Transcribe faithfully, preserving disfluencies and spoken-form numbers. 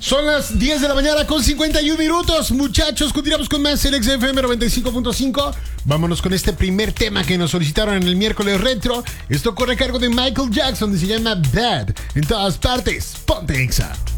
Son las diez de la mañana con cincuenta y uno minutos. Muchachos, continuamos con más en X F M noventa y cinco punto cinco. Vámonos con este primer tema que nos solicitaron en el miércoles retro. Esto corre a cargo de Michael Jackson y se llama Bad. En todas partes, ponte Exa.